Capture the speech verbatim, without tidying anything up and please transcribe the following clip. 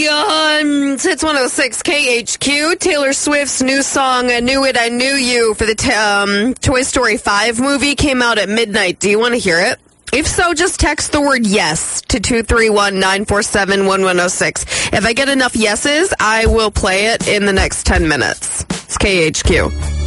Um, it's one oh six K H Q. Taylor Swift's new song, I Knew It, I Knew You, for the t- um, Toy Story five movie came out at midnight. Do you want to hear it? If so, just text the word yes to two three one, nine four seven, one one oh six. If I get enough yeses, I will play it in the next ten minutes. It's K H Q.